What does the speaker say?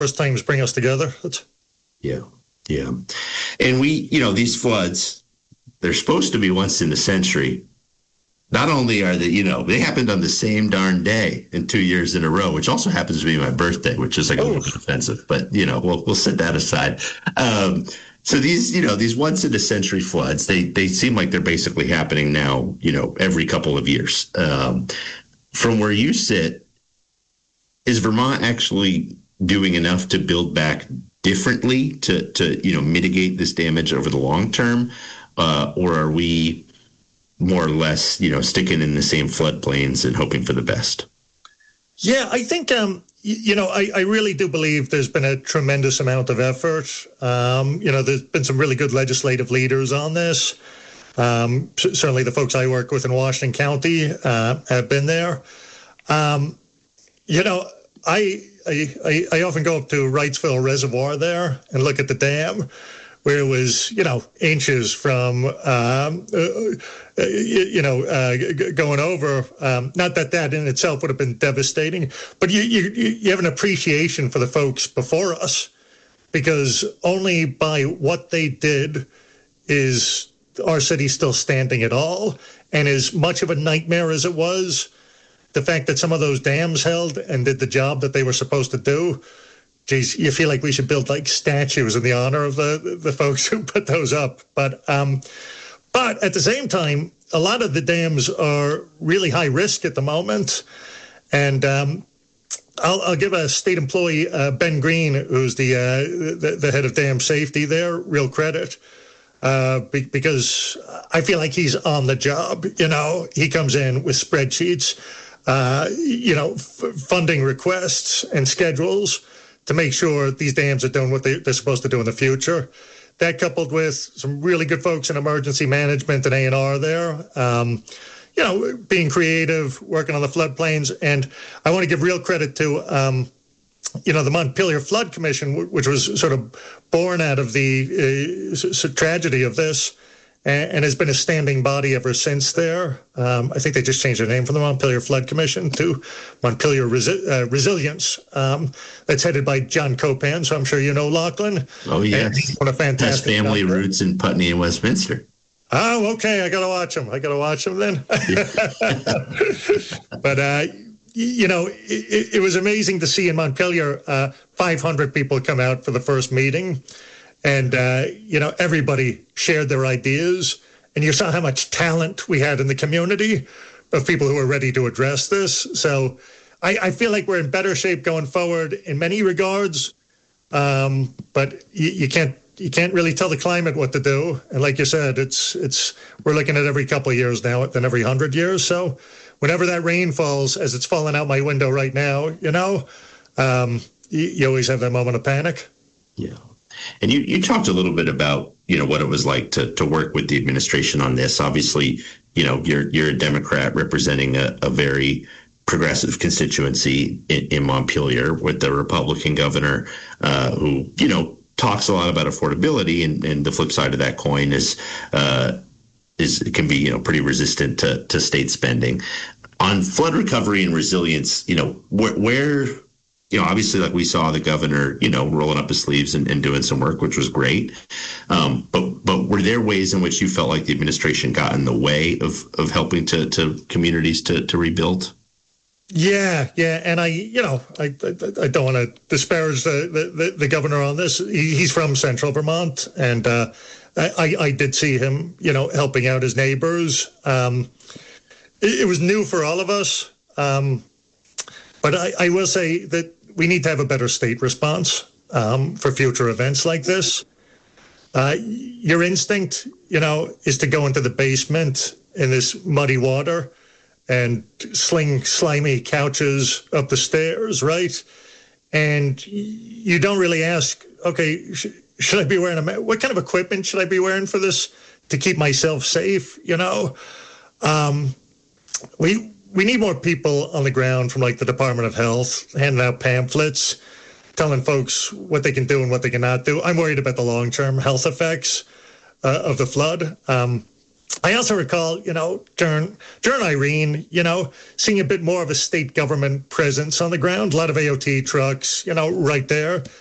First times bring us together. Yeah. And these floods, they're supposed to be once in a century. Not only are they, they happened on the same darn day in 2 years in a row, which also happens to be my birthday, which is like a little bit offensive, but, we'll set that aside. So these once in a century floods, they seem like they're basically happening now, every couple of years. From where you sit, is Vermont actually doing enough to build back differently to mitigate this damage over the long term? Or are we more or less, sticking in the same floodplains and hoping for the best? Yeah, I think, I really do believe there's been a tremendous amount of effort. There's been some really good legislative leaders on this. Certainly the folks I work with in Washington County have been there. I often go up to Wrightsville Reservoir there and look at the dam, where it was, inches from, going over. Not that in itself would have been devastating, but you have an appreciation for the folks before us, because only by what they did is our city still standing at all. And as much of a nightmare as it was, the fact that some of those dams held and did the job that they were supposed to do, geez, you feel like we should build like statues in the honor of the folks who put those up. But at the same time, a lot of the dams are really high risk at the moment. And I'll give a state employee, Ben Green, who's the head of dam safety there, real credit. Because I feel like he's on the job. He comes in with spreadsheets, funding requests and schedules to make sure these dams are doing what they're supposed to do in the future. That coupled with some really good folks in emergency management and A&R there, being creative, working on the floodplains. And I want to give real credit to, the Montpelier Flood Commission, which was sort of born out of the tragedy of this, and has been a standing body ever since there. I think they just changed their name from the Montpelier Flood Commission to Montpelier Resilience. That's headed by John Copan, so I'm sure you know Lachlan. Oh, yes. What a fantastic Has family roots in Putney and Westminster. Oh, okay. I got to watch them then. But, it was amazing to see in Montpelier 500 people come out for the first meeting. And, everybody shared their ideas. And you saw how much talent we had in the community of people who were ready to address this. So I feel like we're in better shape going forward in many regards. But you can't really tell the climate what to do. And like you said, we're looking at every couple of years now than every 100 years. So whenever that rain falls, as it's falling out my window right now, you always have that moment of panic. Yeah. And you talked a little bit about, what it was like to work with the administration on this. Obviously, you're a Democrat representing a very progressive constituency in Montpelier with the Republican governor who, talks a lot about affordability. And the flip side of that coin is it can be, pretty resistant to state spending. On flood recovery and resilience, where obviously, like we saw the governor, rolling up his sleeves and doing some work, which was great. But were there ways in which you felt like the administration got in the way of helping to communities to rebuild? Yeah. And I don't want to disparage the governor on this. He's from Central Vermont, and I did see him, helping out his neighbors. It was new for all of us. But I will say that we need to have a better state response for future events like this. Your instinct, is to go into the basement in this muddy water and sling slimy couches up the stairs, right? And you don't really ask, okay, should I be wearing a mask? What kind of equipment should I be wearing for this to keep myself safe? We need more people on the ground from like the Department of Health, handing out pamphlets, telling folks what they can do and what they cannot do. I'm worried about the long-term health effects of the flood. I also recall, during Irene, seeing a bit more of a state government presence on the ground, a lot of AOT trucks, right there.